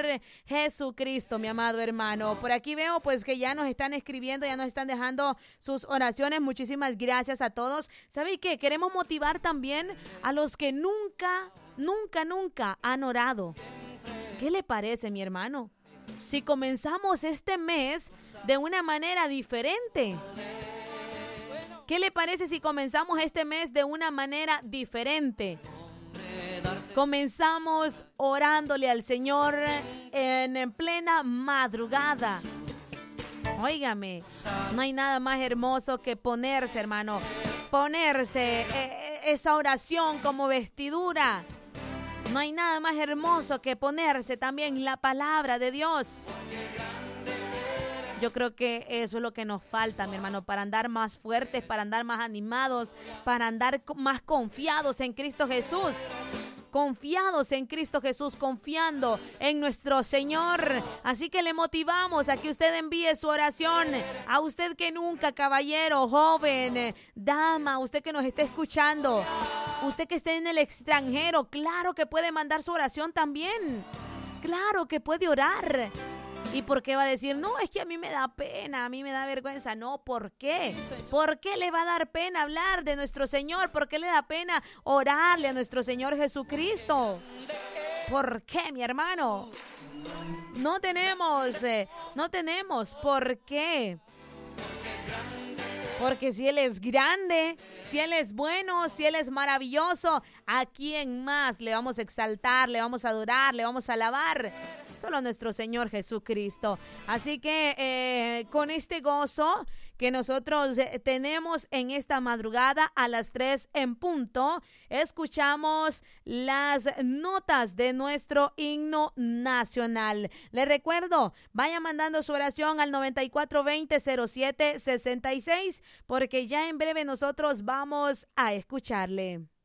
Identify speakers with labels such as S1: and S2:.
S1: Jesucristo, mi amado hermano. Por aquí veo pues que ya nos están escribiendo, ya nos están dejando sus oraciones. Muchísimas gracias a todos. ¿Sabe qué? Queremos motivar también a los que nunca han orado. ¿Qué le parece, mi hermano? Si comenzamos este mes de una manera diferente. ¿Qué le parece si comenzamos este mes de una manera diferente? Comenzamos orándole al Señor en plena madrugada. Óigame, no hay nada más hermoso que ponerse, hermano. Ponerse esa oración como vestidura. No hay nada más hermoso que ponerse también la palabra de Dios. Yo creo que eso es lo que nos falta, mi hermano, para andar más fuertes, para andar más animados, para andar más confiados en Cristo Jesús. Confiados en Cristo Jesús, confiando en nuestro Señor. Así que le motivamos a que usted envíe su oración. A usted que nunca, caballero, joven, dama, usted que nos esté escuchando, usted que esté en el extranjero, claro que puede mandar su oración también. Claro que puede orar. ¿Y por qué va a decir, no, es que a mí me da pena, a mí me da vergüenza? No, ¿por qué? ¿Por qué le va a dar pena hablar de nuestro Señor? ¿Por qué le da pena orarle a nuestro Señor Jesucristo? ¿Por qué, mi hermano? No tenemos por qué. Porque si Él es grande, si Él es bueno, si Él es maravilloso, ¿a quién más le vamos a exaltar, le vamos a adorar, le vamos a alabar? Solo a nuestro Señor Jesucristo. Así que con este gozo que nosotros tenemos en esta madrugada a las 3 en punto, escuchamos las notas de nuestro himno nacional. Les recuerdo, vaya mandando su oración al 9420-0766, porque ya en breve nosotros vamos a escucharle.